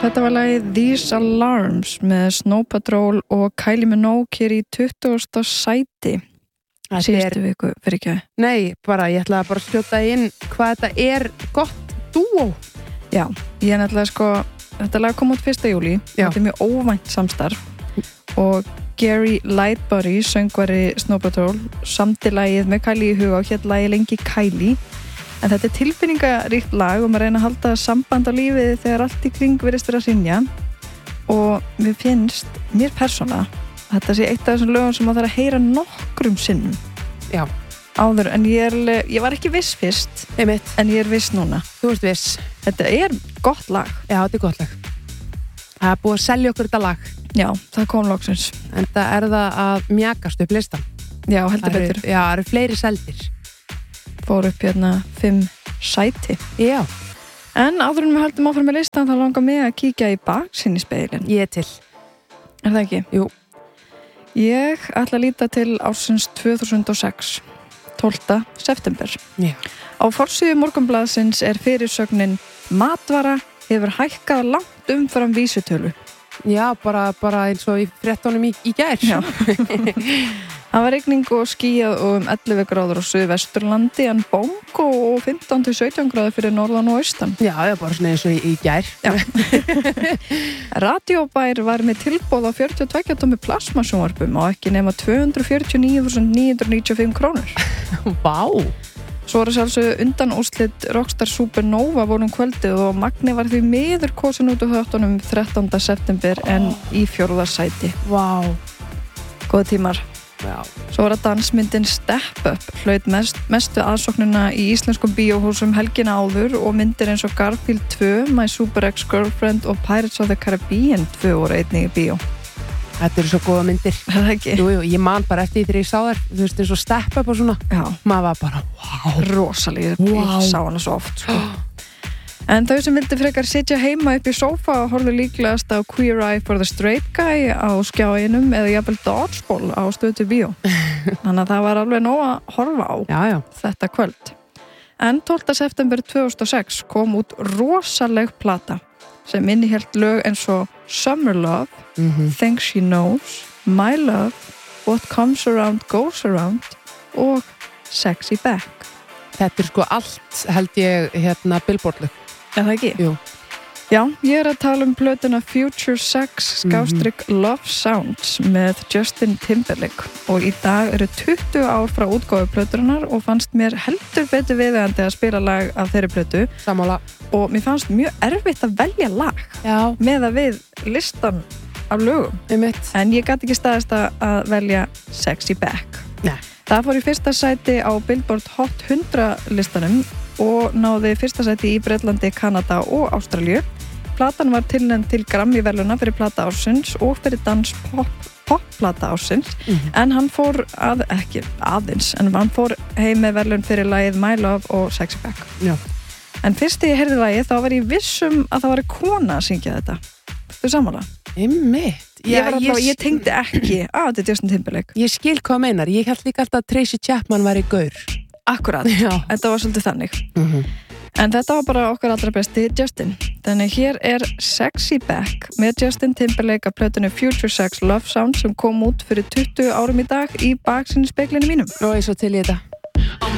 Þetta var lagið These Alarms með Snow Patrol og Kylie Minogue hér í 20. sæti síðustu viku, fyrir ekki. Nei, ég ætlaði bara að skjóta inn hvað þetta er gott dúó. Já, ég nefnilega þetta lag kom út 1. júlí, þetta er mjög óvænt samstarf og Gary Lightbody, söngvari Snow Patrol, samdi lagið með Kylie í huga og hélt lagið lengi Kylie. En þetta er tilfinningaríkt lag og maður reyna að halda samband á lífið þegar allt í kring virðist vera að hrynja og mér finnst, mér persónulega, að þetta sé eitt af þessum lögum sem maður þarf að heyra nokkrum sinnum. Já. Áður, en ég var ekki viss fyrst, Einmitt. En ég er viss núna. Þú ert viss. Þetta er gott lag. Já, þetta er gott lag. Það er búið að selja okkur þetta lag. Já, það kom loksins. En það er það að mjakast upp listan. Já, heldur betur. Já, það eru fleiri seldir. Fór upp 5 sæti. Já. En áður en við höldum áfram með listan þá langar mig að kíkja í baksýnisspegilinn. Ég er til. Er það ekki? Jú. Ég ætla að líta til ársins 2006, 12. september. Já. Á forsíðu Morgunblaðsins er fyrirsögnin Matvara hefur hækkað langt umfram vísitölu. Já, bara eins og í fréttunum í gær. Já. Það var rigning og skýjað og 11 gráður á Suðvesturlandi en bóngo og 15 til 17 gráður fyrir norðan og austan. Já, það er bara svona eins og í gær. Já. Radiobær var með tilboð á 42 tómi plasmasjónvarpum og ekki nema 249.995 krónur. Vá! Svo var sjálfsög undan úrslit Rockstar Supernova vorum kvöldið og Magni var því miður kosin út úr þáttunum 13. september en í 4. sæti. Vá! Góða tímar. Já. Svo var að dansmyndin Step Up hlaut mestu aðsóknina í íslenskum bíóhúsum helgina áður og myndir eins og Garfield 2, My Super Ex-Girlfriend og Pirates of the Caribbean 2 voru einnig í bíó. Þetta eru svo góða myndir. Það ekki? Jú, ég man bara eftir því þegar ég sá þær, þú veist, eins og Step Up og svona. Já. Maður var bara, wow. Rosalega, Wow. Ég sá hana svo oft, sko. En þau sem vildi frekar sitja heima upp í sófa og horfðu líklegast á Queer Eye for the Straight Guy á skjáinum eða jafnvel Dodgeball á Stöð 2 Bíó. Þannig að það var alveg nóg að horfa á þetta kvöld. En 12. september 2006 kom út rosaleg plata sem innihélt lög eins og Summer Love, Things She Knows, My Love, What Comes Around Goes Around og Sexy Back. Þetta er sko allt, held ég, Billboard-lög. Er það ekki? Jú. Já, ég að tala plötuna Future Sex / Love Sounds með Justin Timberlake og í dag eru 20 ár frá útgáfu plöturinnar og fannst mér heldur betur viðeigandi að spila lag af þeirri plötu. Sammála. Og mér fannst mjög erfitt að velja lag með að við listan af lögum. En ég gat ekki staðist að velja Sexy Back. Nei. Það fór í 1. sæti á Billboard Hot 100 listanum og náði 1. sæti í Bretlandi, Kanada og Ástralíu. Platan var tilnefnd til Grammy-verðlauna fyrir plata ársins og fyrir pop-plata ársins, en hann fór hann fór heim með verðlaun fyrir lagið My Love og Sexy Back. Já. En fyrst þegar ég heyrði lagið þá var ég vissum að það var kona að syngja þetta. Þú sammála? Einmitt. Ég tengdi ekki að þetta er Justin Timberlake. Ég skil hvað meinar. Ég held líka alltaf að Tracy Chapman væri gaur. Akkurat. Þetta var svolítið þannig. En þetta var bara okkar allra besti Justin. Þannig hér er Sexy Back með Justin Timberlake af plötunni Future Sex / Love Sounds sem kom út fyrir 20 árum í dag í baksýnisspeglinum mínum. Og ég svo til í þetta.